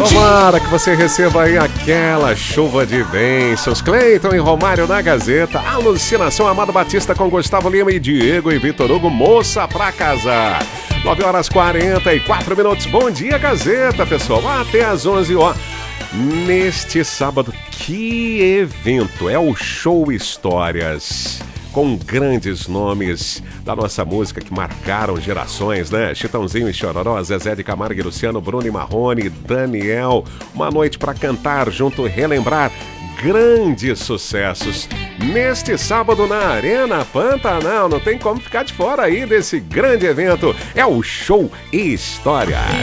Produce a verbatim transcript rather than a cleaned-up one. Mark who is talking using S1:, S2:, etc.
S1: Tomara que você receba aí aquela chuva de bênçãos. Cleiton e Romário na Gazeta. Alucinação, Amado Batista com Gustavo Lima e Diego e Vitor Hugo. Moça pra casar. nove horas e quarenta e quatro minutos. Bom dia, Gazeta, pessoal. Até às onze horas. Neste sábado, que evento! É o Show Histórias, com grandes nomes da nossa música que marcaram gerações, né? Chitãozinho e Chororó, Zezé de Camargo e Luciano, Bruno e Marrone, Daniel. Uma noite para cantar junto, relembrar grandes sucessos. Neste sábado na Arena Pantanal, não tem como ficar de fora aí desse grande evento. É o Show Histórias.